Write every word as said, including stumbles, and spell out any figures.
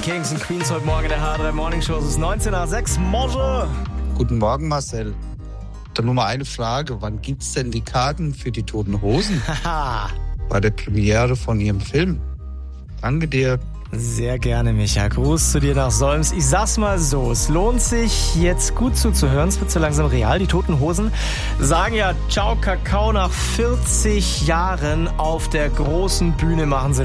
Kings und Queens heute Morgen in der H drei Morning Show. Es ist neunzehn nach sechs. Morgen. Guten Morgen, Marcel. Dann nur mal eine Frage. Wann gibt's denn die Karten für die Toten Hosen? Haha. Bei der Premiere von ihrem Film. Danke dir. Sehr gerne, Micha. Gruß zu dir nach Solms. Ich sag's mal so, es lohnt sich, jetzt gut zuzuhören. Es wird so langsam real. Die Toten Hosen sagen ja Ciao Kakao. Nach vierzig Jahren auf der großen Bühne machen sie